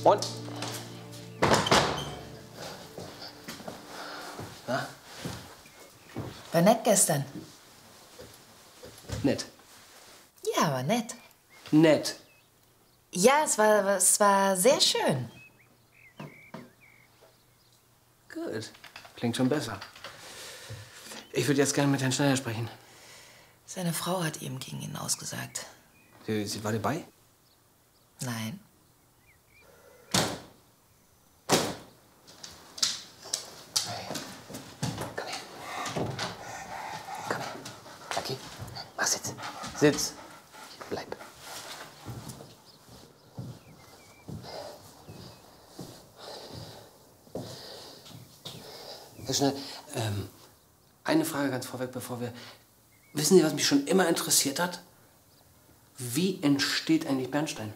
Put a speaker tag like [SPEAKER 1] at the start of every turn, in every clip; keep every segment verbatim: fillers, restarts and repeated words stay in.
[SPEAKER 1] Und? Na?
[SPEAKER 2] War nett gestern.
[SPEAKER 1] Nett.
[SPEAKER 2] Ja, war nett.
[SPEAKER 1] Nett.
[SPEAKER 2] Ja, es war, es war sehr schön.
[SPEAKER 1] Gut. Klingt schon besser. Ich würde jetzt gerne mit Herrn Schneider sprechen.
[SPEAKER 2] Seine Frau hat ihm gegen ihn ausgesagt.
[SPEAKER 1] Sie, sie war dabei?
[SPEAKER 2] Nein.
[SPEAKER 1] Komm her. Komm her. Lucky, mach Sitz. Sitz. Bleib. Herr Schneider, ähm, eine Frage ganz vorweg, bevor wir... Wissen Sie, was mich schon immer interessiert hat? Wie entsteht eigentlich Bernstein?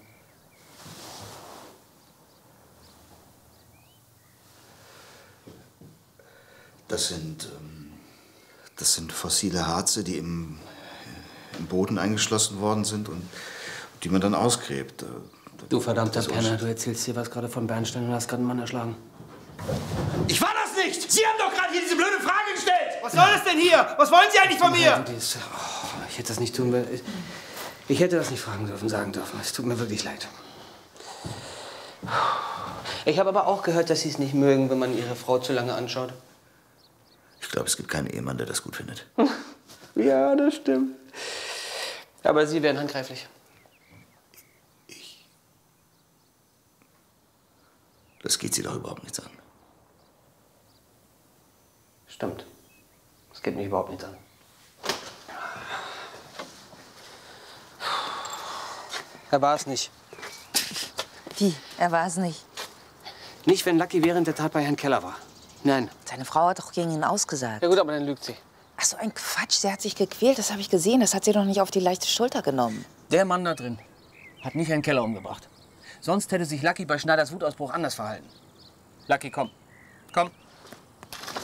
[SPEAKER 3] Das sind, ähm, das sind fossile Harze, die im, im Boden eingeschlossen worden sind und die man dann ausgräbt.
[SPEAKER 1] Du verdammter Penner, du erzählst hier was gerade von Bernstein und hast gerade einen Mann erschlagen.
[SPEAKER 4] Ich war das nicht! Sie haben doch gerade hier diese blöde Frage gestellt! Was soll das denn hier? Was wollen Sie eigentlich von mir?
[SPEAKER 1] Oh, ich hätte das nicht tun ich, ich hätte das nicht fragen dürfen, sagen dürfen. Es tut mir wirklich leid. Ich habe aber auch gehört, dass Sie es nicht mögen, wenn man Ihre Frau zu lange anschaut.
[SPEAKER 3] Ich glaube, es gibt keinen Ehemann, der das gut findet.
[SPEAKER 1] Ja, das stimmt. Aber Sie wären handgreiflich.
[SPEAKER 3] Ich? Das geht Sie doch überhaupt nichts an.
[SPEAKER 1] Stimmt. Das geht mich überhaupt nichts an. Er war es nicht.
[SPEAKER 2] Wie? Er war es nicht.
[SPEAKER 1] Nicht, wenn Lucky während der Tat bei Herrn Keller war. Nein.
[SPEAKER 2] Seine Frau hat doch gegen ihn ausgesagt.
[SPEAKER 1] Ja gut, aber dann lügt sie.
[SPEAKER 2] Ach so, ein Quatsch. Sie hat sich gequält. Das habe ich gesehen. Das hat sie doch nicht auf die leichte Schulter genommen.
[SPEAKER 5] Der Mann da drin hat nicht Herrn Keller umgebracht. Sonst hätte sich Lucky bei Schneiders Wutausbruch anders verhalten. Lucky, komm. Komm.